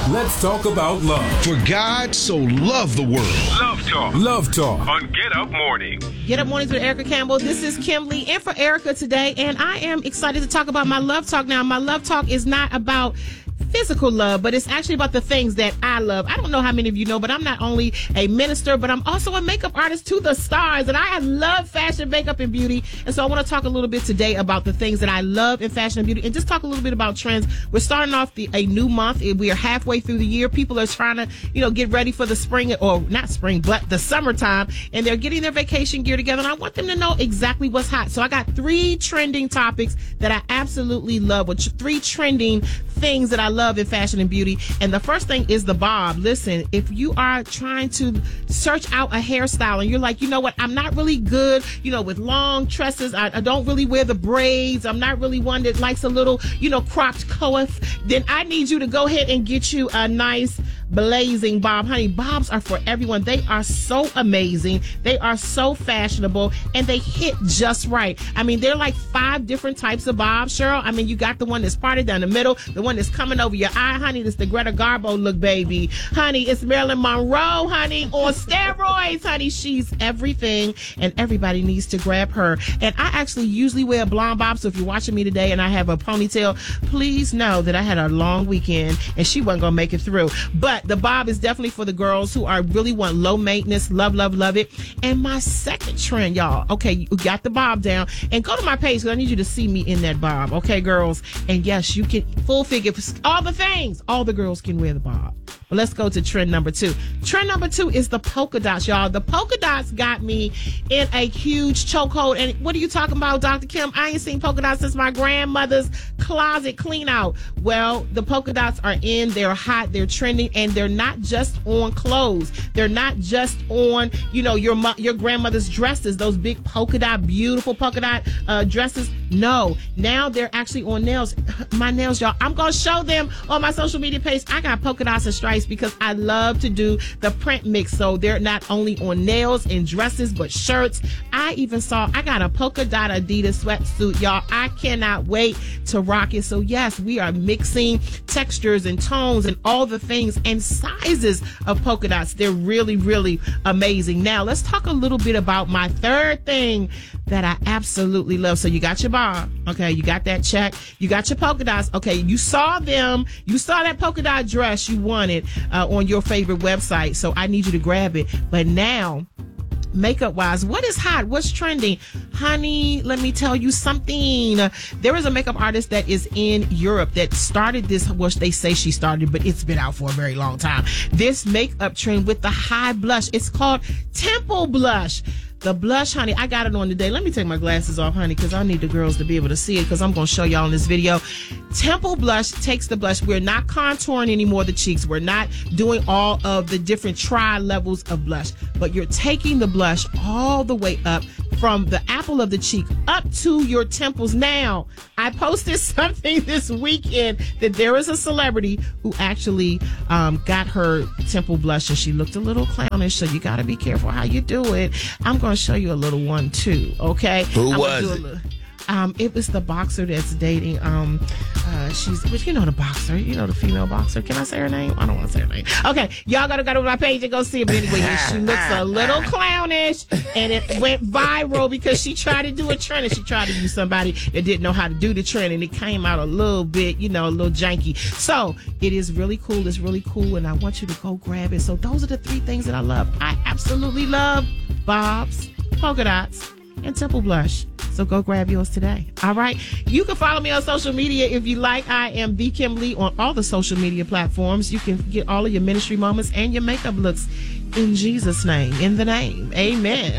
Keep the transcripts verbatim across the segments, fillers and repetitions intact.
Let's talk about love. For God so loved the world. Love Talk. Love Talk. On Get Up Morning. Get Up Mornings with Erica Campbell. This is Kim Lee in for Erica today, and I am excited to talk about my love talk now. My love talk is not about physical love, but it's actually about the things that I love. I don't know how many of you know, but I'm not only a minister, but I'm also a makeup artist to the stars, and I love fashion, makeup, and beauty. And so I want to talk a little bit today about the things that I love in fashion and beauty, and just talk a little bit about trends. We're starting off the, a new month. We are halfway through the year. People are trying to, you know, get ready for the spring, or not spring, but the summertime, and they're getting their vacation gear together, and I want them to know exactly what's hot. So I got three trending topics that I absolutely love, which three trending things that I love in fashion and beauty. And the first thing is the bob. Listen, if you are trying to search out a hairstyle and you're like, you know what, I'm not really good, you know, with long tresses. I, I don't really wear the braids. I'm not really one that likes a little, you know, cropped coif. Then I need you to go ahead and get you a nice blazing bob. Honey, bobs are for everyone. They are so amazing. They are so fashionable, and they hit just right. I mean, they're like five different types of bobs, Cheryl. I mean, you got the one that's parted down the middle, the one that's coming over your eye, honey. That's the Greta Garbo look, baby. Honey, it's Marilyn Monroe, honey, on steroids, honey. She's everything, and everybody needs to grab her. And I actually usually wear a blonde bob, so if you're watching me today and I have a ponytail, please know that I had a long weekend, and she wasn't going to make it through. But the bob is definitely for the girls who are really want low maintenance, love, love, love it. And my second trend, y'all, okay, you got the bob down, and go to my page, because I need you to see me in that bob, okay, girls? And yes, you can full figure, all the things, all the girls can wear the bob. But let's go to trend number two. Trend number two is the polka dots, y'all. The polka dots got me in a huge chokehold. And what are you talking about, Doctor Kim? I ain't seen polka dots since my grandmother's closet clean out. Well, the polka dots are in, they're hot, they're trending, and they're not just on clothes. They're not just on, you know, your your grandmother's dresses, those big polka dot, beautiful polka dot uh, dresses. No, now they're actually on nails. My nails, y'all, I'm going to show them on my social media page. I got polka dots and stripes because I love to do the print mix. So they're not only on nails and dresses, but shirts. I even saw, I got a polka dot Adidas sweatsuit, y'all. I cannot wait to rock it. So yes, we are mixing textures and tones and all the things and sizes of polka dots. They're really, really amazing. Now let's talk a little bit about my third thing that I absolutely love. So you got your bob, okay, you got that check, you got your polka dots, okay, you saw them, you saw that polka dot dress you wanted uh, on your favorite website, so I need you to grab it. But now, makeup wise, what is hot? What's trending? Honey, let me tell you something. There is a makeup artist that is in Europe that started this, well, they say she started, but it's been out for a very long time. This makeup trend with the high blush. It's called Temple Blush. The blush, honey, I got it on today. Let me take my glasses off, honey, because I need the girls to be able to see it, because I'm going to show y'all in this video. Temple Blush takes the blush. We're not contouring anymore the cheeks. We're not doing all of the different tri levels of blush, but you're taking the blush all the way up from the apple of the cheek up to your temples. Now, I posted something this weekend that there is a celebrity who actually um, got her temple blush, and she looked a little clownish, so you got to be careful how you do it. I'm going to show you a little one, too, okay? Who I'm was it? Little, um, it was the boxer that's dating, um, uh, she's, but you know the boxer, you know the female boxer. Can I say her name? I don't want to say her name. Okay, y'all got to go to my page and go see it. But anyway, she looks a little clownish, and it went viral because she tried to do a trend, and she tried to use somebody that didn't know how to do the trend, and it came out a little bit, you know, a little janky. So it is really cool. It's really cool, and I want you to go grab it. So those are the three things that I love. I absolutely love bobs, polka dots, and temple blush. So go grab yours today. All right. You can follow me on social media if you like. I am the Kim Lee on all the social media platforms. You can get all of your ministry moments and your makeup looks in Jesus' name. In the name. Amen.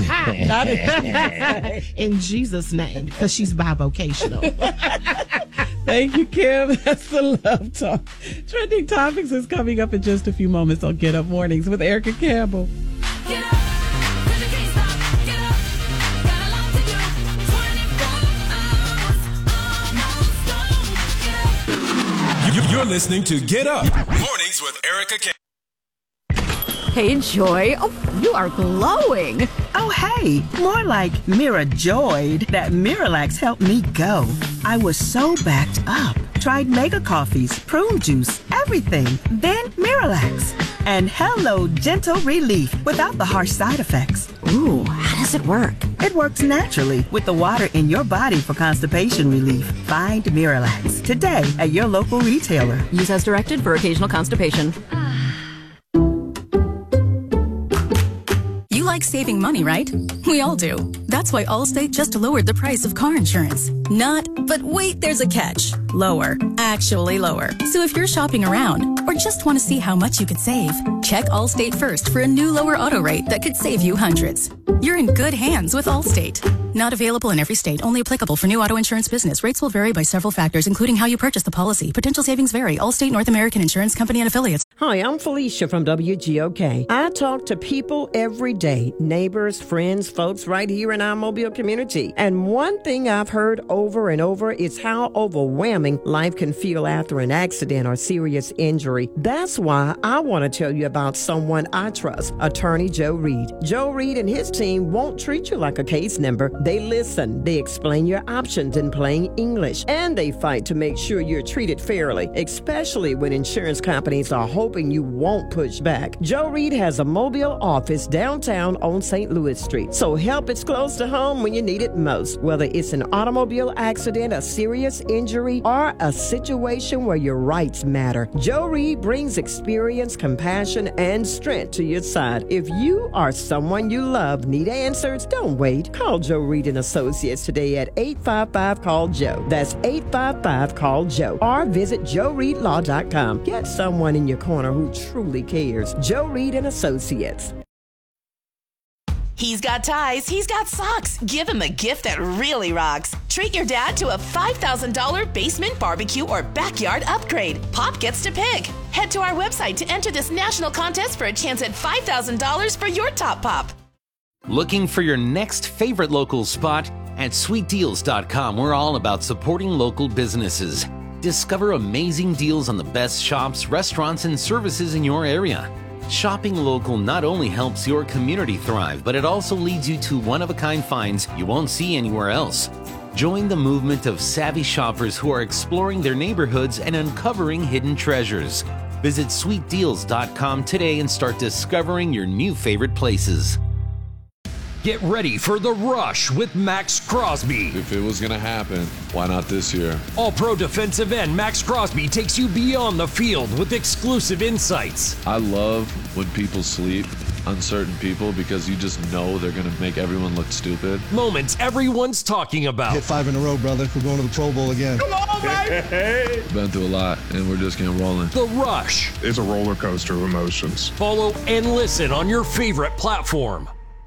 Not in, in Jesus' name, because she's bivocational. Thank you, Kim. That's the Love Talk. Trending Topics is coming up in just a few moments on Get Up Mornings with Erica Campbell. Get up. You're listening to Get Up Mornings with Erica Campbell. Hey, Joy. Oh, you are glowing. Oh, hey, more like Mira Joyed. That Miralax helped me go. I was so backed up. Tried mega coffees, prune juice, everything. Then Miralax. And hello, gentle relief without the harsh side effects. Ooh, how does it work? It works naturally with the water in your body for constipation relief. Find Miralax today at your local retailer. Use as directed for occasional constipation. You like saving money, right? We all do. That's why Allstate just lowered the price of car insurance. Not, but wait, there's a catch. Lower. Actually lower. So if you're shopping around or just want to see how much you could save, check Allstate first for a new lower auto rate that could save you hundreds. You're in good hands with Allstate. Not available in every state. Only applicable for new auto insurance business. Rates will vary by several factors, including how you purchase the policy. Potential savings vary. Allstate North American Insurance Company and affiliates. Hi, I'm Felicia from W G O K. I talk to people every day, neighbors, friends, folks right here in our Mobile community. And one thing I've heard over and over is how overwhelming life can feel after an accident or serious injury. That's why I want to tell you about someone I trust, Attorney Joe Reed. Joe Reed and his team won't treat you like a case number. They listen, they explain your options in plain English, and they fight to make sure you're treated fairly, especially when insurance companies are hoping you won't push back. Joe Reed has a Mobile office downtown on Saint Louis Street, so help is close to home when you need it most. Whether it's an automobile accident, a serious injury, or a situation where your rights matter, Joe Reed brings experience, compassion, and strength to your side. If you or someone you love need answers, don't wait. Call Joe Reed and Associates today at eight five five, call Joe. That's eight five five, call Joe. Or visit joe reed law dot com. Get someone in your corner who truly cares. Joe Reed and Associates. He's got ties, he's got socks. Give him a gift that really rocks. Treat your dad to a five thousand dollars basement barbecue or backyard upgrade. Pop gets to pick. Head to our website to enter this national contest for a chance at five thousand dollars for your top pop. Looking for your next favorite local spot? At sweet deals dot com, we're all about supporting local businesses. Discover amazing deals on the best shops, restaurants, and services in your area. Shopping local not only helps your community thrive, but it also leads you to one-of-a-kind finds you won't see anywhere else. Join the movement of savvy shoppers who are exploring their neighborhoods and uncovering hidden treasures. Visit sweet deals dot com today and start discovering your new favorite places. Get ready for The Rush with Max Crosby. If it was going to happen, why not this year? All-Pro defensive end Max Crosby takes you beyond the field with exclusive insights. I love when people sleep, uncertain people, because you just know they're going to make everyone look stupid. Moments everyone's talking about. Hit five in a row, brother. We're going to the Pro Bowl again. Come on, baby! Been through a lot, and we're just getting rolling. The Rush. It's a roller coaster of emotions. Follow and listen on your favorite platform.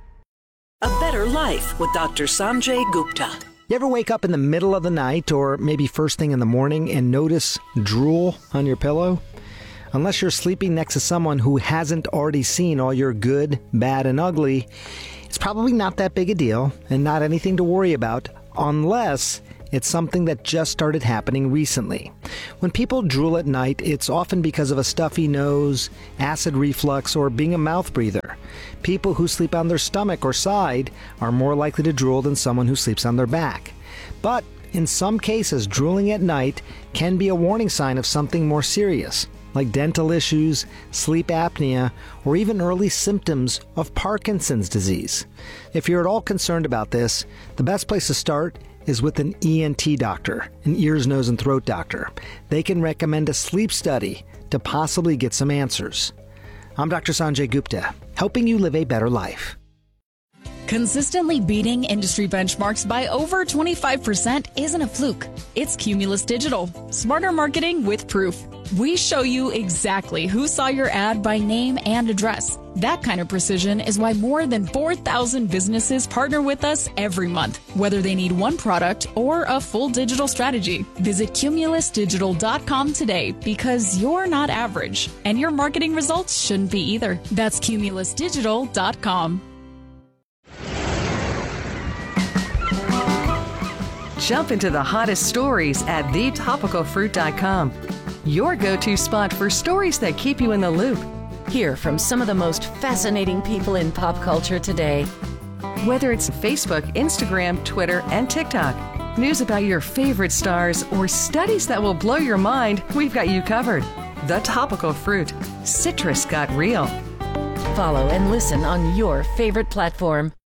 A Better Life with Doctor Sanjay Gupta. You ever wake up in the middle of the night or maybe first thing in the morning and notice drool on your pillow? Unless you're sleeping next to someone who hasn't already seen all your good, bad, and ugly, it's probably not that big a deal and not anything to worry about unless it's something that just started happening recently. When people drool at night, it's often because of a stuffy nose, acid reflux, or being a mouth breather. People who sleep on their stomach or side are more likely to drool than someone who sleeps on their back. But in some cases, drooling at night can be a warning sign of something more serious, like dental issues, sleep apnea, or even early symptoms of Parkinson's disease. If you're at all concerned about this, the best place to start is with an E N T doctor, an ears, nose, and throat doctor. They can recommend a sleep study to possibly get some answers. I'm Doctor Sanjay Gupta, helping you live a better life. Consistently beating industry benchmarks by over twenty-five percent isn't a fluke. It's Cumulus Digital. Smarter marketing with proof. We show you exactly who saw your ad by name and address. That kind of precision is why more than four thousand businesses partner with us every month, whether they need one product or a full digital strategy. Visit cumulus digital dot com today because you're not average, and your marketing results shouldn't be either. That's cumulus digital dot com. Jump into the hottest stories at the topical fruit dot com. Your go-to spot for stories that keep you in the loop. Hear from some of the most fascinating people in pop culture today. Whether it's Facebook, Instagram, Twitter, and TikTok, news about your favorite stars, or studies that will blow your mind, we've got you covered. The Topical Fruit. Citrus got real. Follow and listen on your favorite platform.